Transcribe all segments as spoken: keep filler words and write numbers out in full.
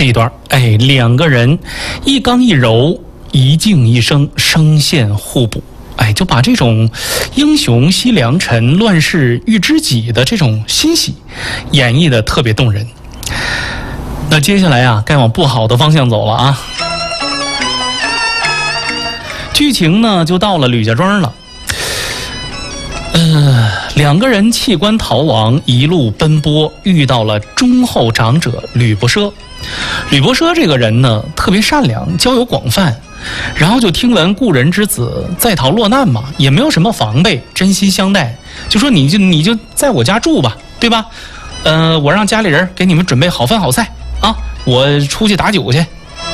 这一段，哎，两个人一刚一柔，一静一生，声线互补，哎，就把这种英雄惜良辰，乱世遇知己的这种欣喜演绎的特别动人。那接下来啊，该往不好的方向走了啊。剧情呢，就到了吕家庄了。呃，两个人弃官逃亡，一路奔波，遇到了忠厚长者吕伯奢。吕伯奢这个人呢，特别善良，交友广泛，然后就听闻故人之子在逃落难嘛，也没有什么防备，真心相待，就说你就你就在我家住吧，对吧？呃，我让家里人给你们准备好饭好菜啊，我出去打酒去。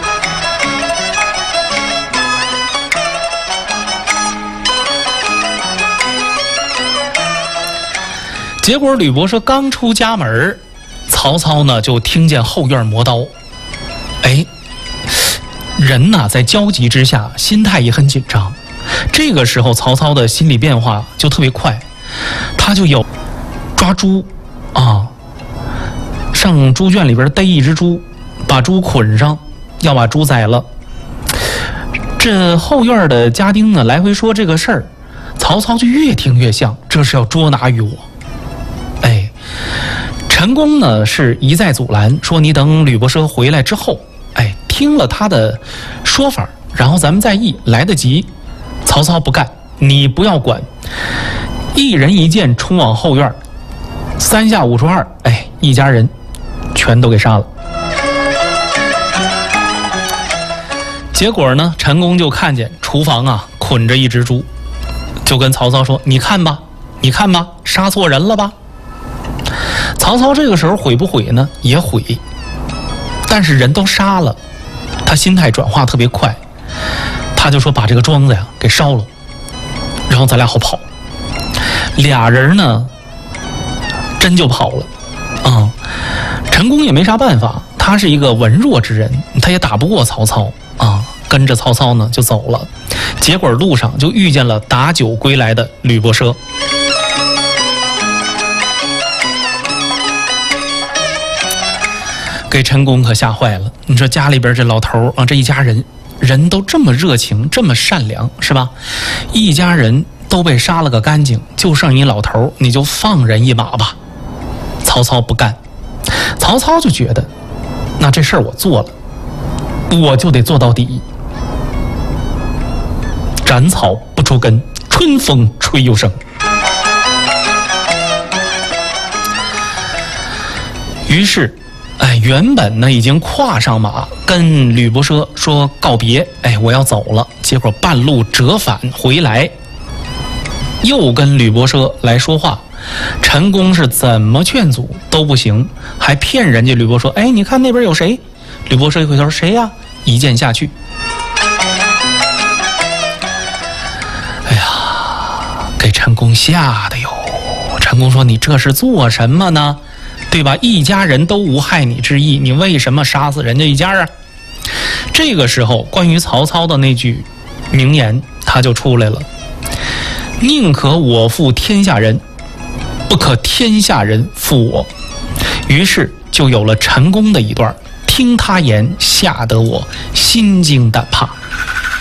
结果吕伯奢刚出家门，曹操呢就听见后院磨刀。哎，人呐在焦急之下，心态也很紧张。这个时候曹操的心理变化就特别快，他就有抓猪啊，上猪圈里边逮一只猪，把猪捆上，要把猪宰了。这后院的家丁呢来回说这个事儿，曹操就越听越像，这是要捉拿于我。哎，陈宫呢是一再阻拦，说你等吕伯奢回来之后，哎，听了他的说法，然后咱们再议，来得及。曹操不干，你不要管，一人一剑冲往后院，三下五除二，哎，一家人全都给杀了。结果呢，陈宫就看见厨房啊捆着一只猪，就跟曹操说：“你看吧，你看吧，杀错人了吧？”曹操这个时候悔不悔呢？也悔，但是人都杀了，他心态转化特别快，他就说把这个庄子呀给烧了，然后咱俩好跑。俩人呢真就跑了啊、嗯！陈宫也没啥办法，他是一个文弱之人，他也打不过曹操啊、嗯，跟着曹操呢就走了。结果路上就遇见了打酒归来的吕伯奢。给陈宫可吓坏了，你说家里边这老头啊，这一家人人都这么热情，这么善良，是吧？一家人都被杀了个干净，就剩一老头，你就放人一马吧。曹操不干，曹操就觉得，那这事儿我做了，我就得做到底。斩草不除根，春风吹又生。于是哎，原本呢已经跨上马，跟吕伯奢说告别，哎，我要走了。结果半路折返回来，又跟吕伯奢来说话。陈宫是怎么劝阻都不行，还骗人家吕伯奢，哎，你看那边有谁？吕伯奢一回头，谁呀？一剑下去。哎呀，给陈宫吓的哟！陈宫说：“你这是做什么呢？对吧？一家人都无害你之意，你为什么杀死人家一家啊？”这个时候，关于曹操的那句名言，他就出来了：“宁可我负天下人，不可天下人负我。”于是就有了陈宫的一段：“听他言，吓得我心惊胆怕。”